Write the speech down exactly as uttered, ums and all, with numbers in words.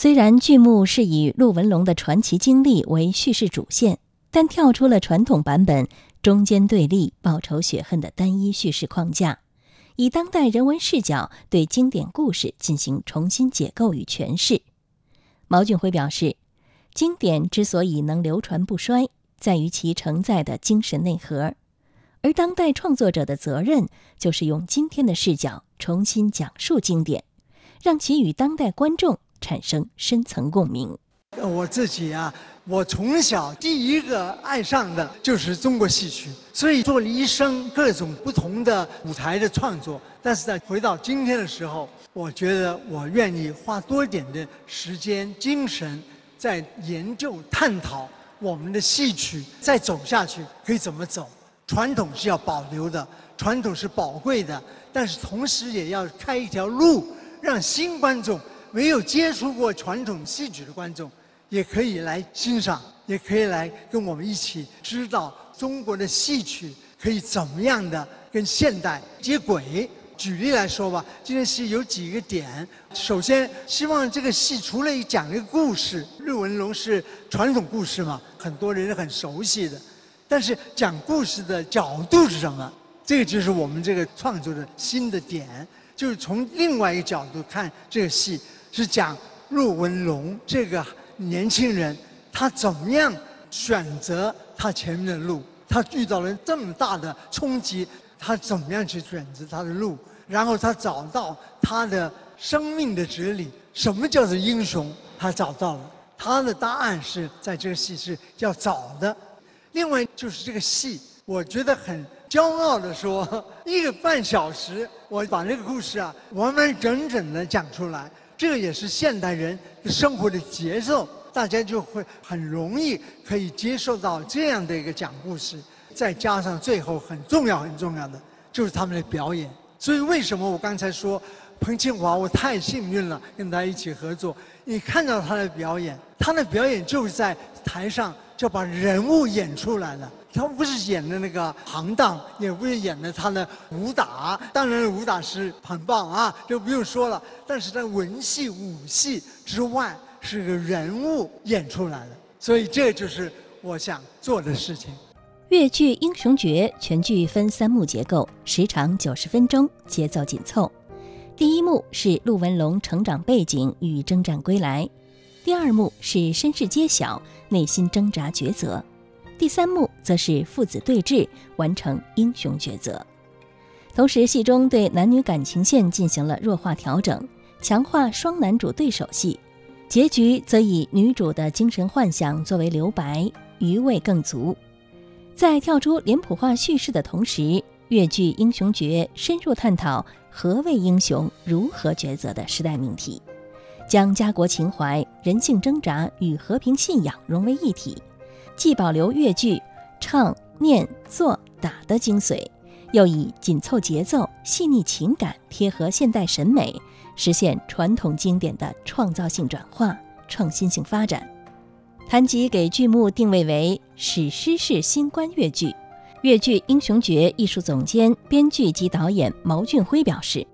虽然剧目是以陆文龙的传奇经历为叙事主线，但跳出了传统版本中间对立、报仇雪恨的单一叙事框架，以当代人文视角对经典故事进行重新解构与诠释。毛俊辉表示，经典之所以能流传不衰，在于其承载的精神内核，而当代创作者的责任就是用今天的视角重新讲述经典，让其与当代观众产生深层共鸣。 我自己啊，我从小第一个爱上的就是中国戏曲，所以做了一生各种不同的舞台的创作。但是在回到今天的时候，我觉得我愿意花多一点的时间、精神，在研究、探讨我们的戏曲再走下去可以怎么走。传统是要保留的，传统是宝贵的，但是同时也要开一条路，让新观众、没有接触过传统戏曲的观众也可以来欣赏，也可以来跟我们一起知道中国的戏曲可以怎么样的跟现代接轨。举例来说吧，这件戏有几个点。首先，希望这个戏除了讲一个故事，陆文龙是传统故事嘛，很多人是很熟悉的，但是讲故事的角度是什么？这个就是我们这个创作的新的点，就是从另外一个角度看这个戏，是讲陆文龙这个年轻人他怎么样选择他前面的路，他遇到了这么大的冲击，他怎么样去选择他的路，然后他找到他的生命的哲理，什么叫做英雄，他找到了，他的答案是在这个戏是要找的。另外就是这个戏，我觉得很骄傲的说，一个半小时我把这个故事啊完完整整的讲出来，这个也是现代人生活的节奏，大家就会很容易可以接受到这样的一个讲故事。再加上最后很重要很重要的就是他们的表演。所以为什么我刚才说彭庆华我太幸运了，跟他一起合作，你看到他的表演，他的表演就是在台上就把人物演出来了。他不是演的那个行当，也不是演的他的武打，当然武打是很棒啊，就不用说了。但是在文戏武戏之外，是个人物演出来的，所以这就是我想做的事情。 越剧《英雄诀》全剧分三幕结构，时长九十分钟，节奏紧凑。第一幕是陆文龙成长背景与征战归来，第二幕是身世揭晓，内心挣扎抉择，第三幕则是父子对峙，完成英雄抉择。同时戏中对男女感情线进行了弱化调整，强化双男主对手戏，结局则以女主的精神幻想作为留白，余味更足。在跳出脸谱化叙事的同时，越剧《英雄诀》深入探讨何谓英雄、如何抉择的时代命题，将家国情怀、人性挣扎与和平信仰融为一体，既保留越剧唱、念、做、打的精髓，又以紧凑节奏、细腻情感贴合现代审美，实现传统经典的创造性转化、创新性发展。谈及给剧目定位为史诗式新冠越剧，越剧《英雄诀》艺术总监、编剧及导演毛俊辉表示，